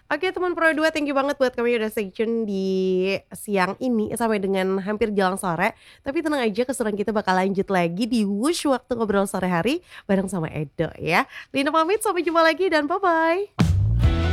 Oke teman Pro 2, thank you banget buat kamu yang udah stay tune di siang ini sampai dengan hampir jelang sore. Tapi tenang aja, keseruan kita bakal lanjut lagi di Wush waktu ngobrol sore hari bareng sama Edo ya. Lina pamit, sampai jumpa lagi dan bye-bye.